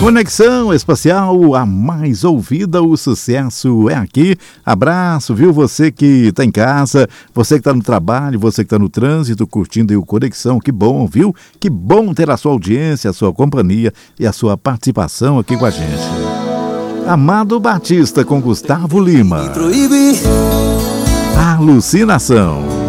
Conexão Espacial, a mais ouvida, o sucesso é aqui. Abraço, viu? Você que está em casa, você que está no trabalho, você que está no trânsito, curtindo aí o Conexão. Que bom, viu? Que bom ter a sua audiência, a sua companhia e a sua participação aqui com a gente. Amado Batista com Gustavo Lima. Alucinação.